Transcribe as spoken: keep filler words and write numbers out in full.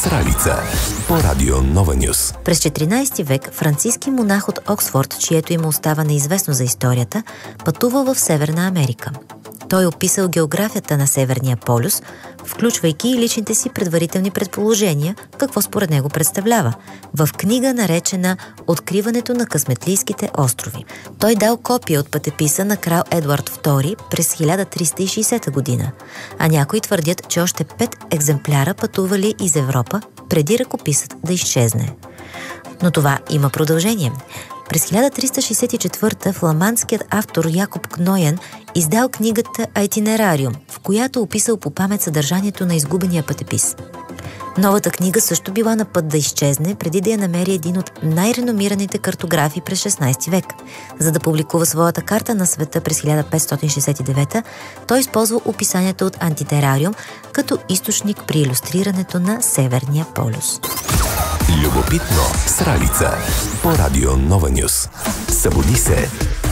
Сралица по радио Нова Нюс. През четиринайсети век франциски монах от Оксфорд, чието име остава неизвестно за историята, пътува в Северна Америка. Той описал географията на Северния полюс, включвайки и личните си предварителни предположения, какво според него представлява, в книга наречена «Откриването на късметлийските острови». Той дал копия от пътеписа на крал Едуард втори през хиляда триста и шейсета година, а някои твърдят, че още пет екземпляра пътували из Европа, преди ръкописът да изчезне. Но това има продължение. През хиляда триста шейсет и четвърта фламандският автор Якоб Кноян издал книгата Айтинерариум, в която описал по памет съдържанието на изгубения пътепис. Новата книга също била на път да изчезне, преди да я намери един от най-реномираните картографи през шестнайсети век. За да публикува своята карта на света през хиляда петстотин шейсет и девета, той използва описанието от Антитерариум като източник при илюстрирането на Северния полюс. Любопитно Сралица по радио Нова Нюс. Събуди се!